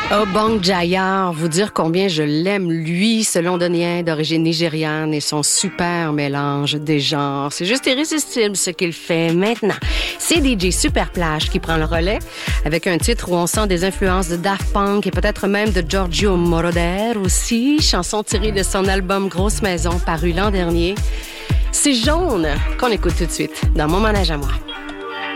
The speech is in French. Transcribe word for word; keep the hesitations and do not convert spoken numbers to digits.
Obong Jayar, vous dire combien je l'aime, lui, ce londonien d'origine nigériane et son super mélange des genres. C'est juste irrésistible ce qu'il fait maintenant. C'est D J Super Plage qui prend le relais avec un titre où on sent des influences de Daft Punk et peut-être même de Giorgio Moroder aussi, chanson tirée de son album Grosse Maison paru l'an dernier. C'est Jaune qu'on écoute tout de suite dans Mon Manège à moi.